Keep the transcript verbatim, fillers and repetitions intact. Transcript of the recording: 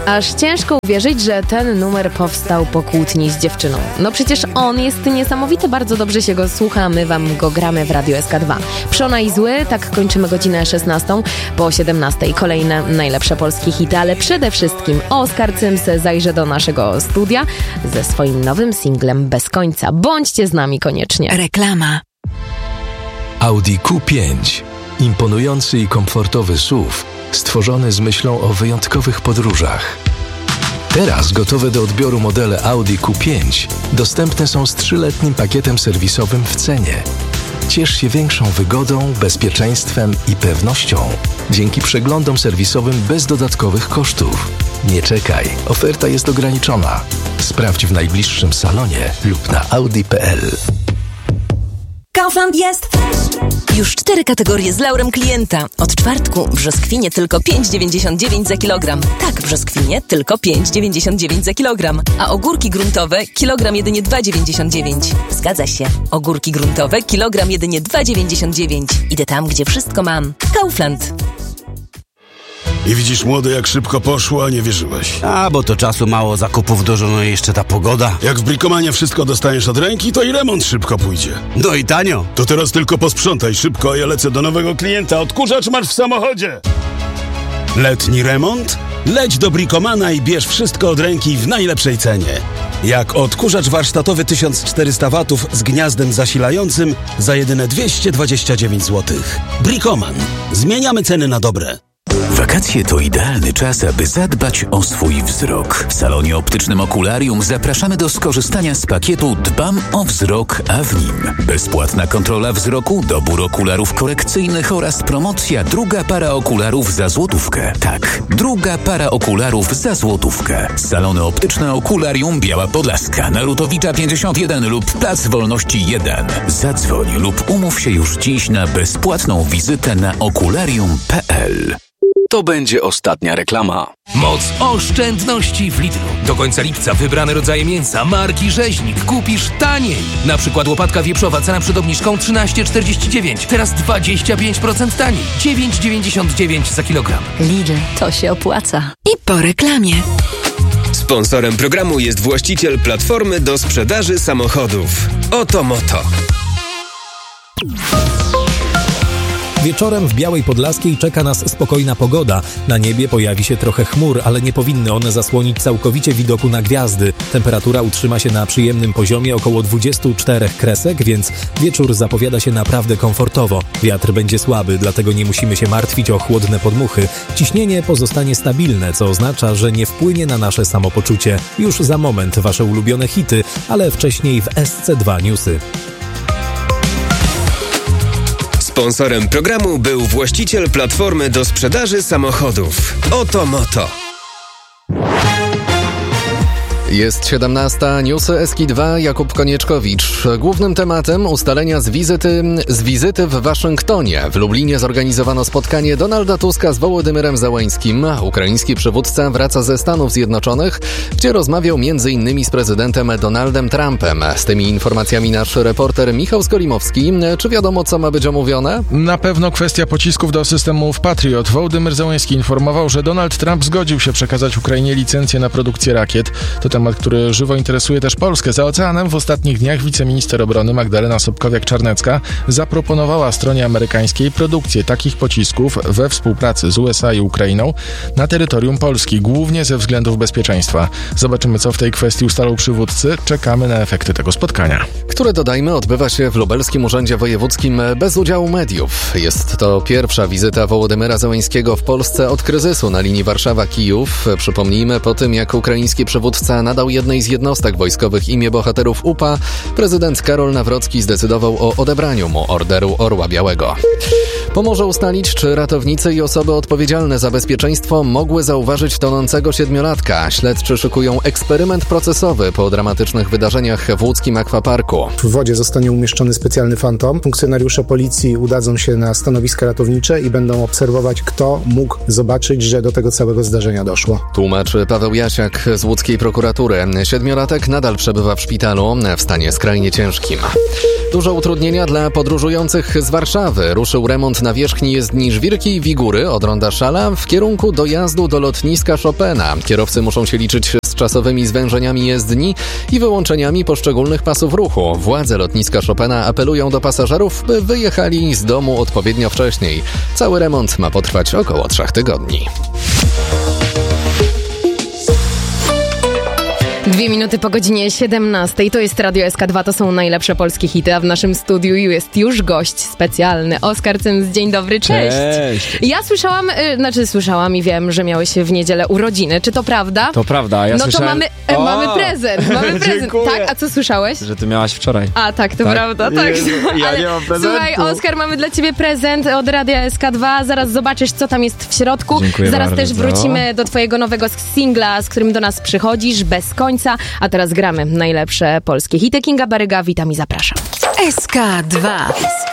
Aż ciężko uwierzyć, że ten numer powstał po kłótni z dziewczyną. No przecież on jest niesamowity, bardzo dobrze się go słucha, a my wam go gramy w Radiu S K dwa. Przona i Zły, tak kończymy godzinę szesnastą. Po siedemnastej kolejne najlepsze polskie hity, ale przede wszystkim Oskar Cymse zajrzy do naszego studia ze swoim nowym singlem Bez końca. Bądźcie z nami koniecznie. Reklama. Audi Q pięć. Imponujący i komfortowy S U V, stworzony z myślą o wyjątkowych podróżach. Teraz gotowe do odbioru modele Audi Q pięć dostępne są z trzyletnim pakietem serwisowym w cenie. Ciesz się większą wygodą, bezpieczeństwem i pewnością dzięki przeglądom serwisowym bez dodatkowych kosztów. Nie czekaj, oferta jest ograniczona. Sprawdź w najbliższym salonie lub na audi kropka p l. Kaufland jest już cztery kategorie z laurem klienta. Od czwartku brzoskwinie tylko pięć dziewięćdziesiąt dziewięć za kilogram. Tak, brzoskwinie tylko pięć dziewięćdziesiąt dziewięć za kilogram. A ogórki gruntowe kilogram jedynie dwa dziewięćdziesiąt dziewięć. Zgadza się. Ogórki gruntowe kilogram jedynie dwa dziewięćdziesiąt dziewięć. Idę tam, gdzie wszystko mam. Kaufland. I widzisz, młody, jak szybko poszło, a nie wierzyłeś. A, bo to czasu mało, zakupów dużo, no i jeszcze ta pogoda. Jak w Bricomanie wszystko dostaniesz od ręki, to i remont szybko pójdzie. No i tanio. To teraz tylko posprzątaj szybko, a ja lecę do nowego klienta. Odkurzacz masz w samochodzie. Letni remont? Leć do Bricomana i bierz wszystko od ręki w najlepszej cenie. Jak odkurzacz warsztatowy tysiąc czterysta watów z gniazdem zasilającym za jedyne dwieście dwadzieścia dziewięć złotych. Bricoman. Zmieniamy ceny na dobre. Wakacje to idealny czas, aby zadbać o swój wzrok. W salonie optycznym Okularium zapraszamy do skorzystania z pakietu Dbam o wzrok, a w nim bezpłatna kontrola wzroku, dobór okularów korekcyjnych oraz promocja druga para okularów za złotówkę. Tak, druga para okularów za złotówkę. Salony optyczne Okularium Biała Podlaska, Narutowicza pięćdziesiąt jeden lub Plac Wolności jeden. Zadzwoń lub umów się już dziś na bezpłatną wizytę na okularium kropka p l. To będzie ostatnia reklama. Moc oszczędności w Lidlu. Do końca lipca wybrane rodzaje mięsa marki Rzeźnik kupisz taniej. Na przykład łopatka wieprzowa, cena przed obniżką trzynaście czterdzieści dziewięć. Teraz dwadzieścia pięć procent taniej. dziewięć dziewięćdziesiąt dziewięć za kilogram. Lidl, to się opłaca. I po reklamie. Sponsorem programu jest właściciel platformy do sprzedaży samochodów. Oto Moto. Wieczorem w Białej Podlaskiej czeka nas spokojna pogoda. Na niebie pojawi się trochę chmur, ale nie powinny one zasłonić całkowicie widoku na gwiazdy. Temperatura utrzyma się na przyjemnym poziomie około dwadzieścia cztery kresek, więc wieczór zapowiada się naprawdę komfortowo. Wiatr będzie słaby, dlatego nie musimy się martwić o chłodne podmuchy. Ciśnienie pozostanie stabilne, co oznacza, że nie wpłynie na nasze samopoczucie. Już za moment wasze ulubione hity, ale wcześniej w S C dwa Newsy. Sponsorem programu był właściciel platformy do sprzedaży samochodów. Oto Moto. Jest siedemnasta, newsy S K dwa, Jakub Konieczkowicz. Głównym tematem ustalenia z wizyty, z wizyty w Waszyngtonie. W Lublinie zorganizowano spotkanie Donalda Tuska z Wołodymyrem Zełeńskim. Ukraiński przywódca wraca ze Stanów Zjednoczonych, gdzie rozmawiał między innymi z prezydentem Donaldem Trumpem. Z tymi informacjami nasz reporter Michał Skolimowski. Czy wiadomo, co ma być omówione? Na pewno kwestia pocisków do systemów Patriot. Wołodymyr Zełeński informował, że Donald Trump zgodził się przekazać Ukrainie licencję na produkcję rakiet. To temat, który żywo interesuje też Polskę. Za oceanem w ostatnich dniach wiceminister obrony Magdalena Sobkowiak-Czarnecka zaproponowała stronie amerykańskiej produkcję takich pocisków we współpracy z U S A i Ukrainą na terytorium Polski, głównie ze względów bezpieczeństwa. Zobaczymy, co w tej kwestii ustalą przywódcy. Czekamy na efekty tego spotkania. Które, dodajmy, odbywa się w Lubelskim Urzędzie Wojewódzkim bez udziału mediów. Jest to pierwsza wizyta Wołodymyra Zełeńskiego w Polsce od kryzysu na linii Warszawa-Kijów. Przypomnijmy, po tym jak ukraiński przywódca nadał jednej z jednostek wojskowych imię bohaterów U P A, prezydent Karol Nawrocki zdecydował o odebraniu mu Orderu Orła Białego. Pomoże ustalić, czy ratownicy i osoby odpowiedzialne za bezpieczeństwo mogły zauważyć tonącego siedmiolatka. Śledczy szykują eksperyment procesowy po dramatycznych wydarzeniach w łódzkim akwaparku. W wodzie zostanie umieszczony specjalny fantom. Funkcjonariusze policji udadzą się na stanowiska ratownicze i będą obserwować, kto mógł zobaczyć, że do tego całego zdarzenia doszło. Tłumaczy Paweł Jasiak z łódzkiej prokuratury. Siedmiolatek nadal przebywa w szpitalu w stanie skrajnie ciężkim. Dużo utrudnienia dla podróżujących z Warszawy. Ruszył remont nawierzchni jezdni Żwirki i Wigury od ronda Szala w kierunku dojazdu do lotniska Chopina. Kierowcy muszą się liczyć z czasowymi zwężeniami jezdni i wyłączeniami poszczególnych pasów ruchu. Władze lotniska Chopina apelują do pasażerów, by wyjechali z domu odpowiednio wcześniej. Cały remont ma potrwać około trzech tygodni. Dwie minuty po godzinie siedemnastej. To jest Radio S K dwa, to są najlepsze polskie hity, a w naszym studiu jest już gość specjalny. Oskar Cymc, dzień dobry, cześć. Cześć. Ja słyszałam, y, znaczy słyszałam i wiem, że miałeś w niedzielę urodziny. Czy to prawda? To prawda, ja no słyszałem... to mamy, e, mamy prezent, mamy prezent. Dziękuję. Tak, a co słyszałeś? Że ty miałaś wczoraj. A tak, to tak? prawda, tak. Jezu, ja Ale, nie mam prezentu. słuchaj, Oskar, mamy dla ciebie prezent od Radia S K dwa. Zaraz zobaczysz, co tam jest w środku. Dziękuję Zaraz bardzo. też wrócimy do twojego nowego singla, z którym do nas przychodzisz, Bez końca. A teraz gramy najlepsze polskie hity. Kinga Baryga, witam i zapraszam. S K dwa.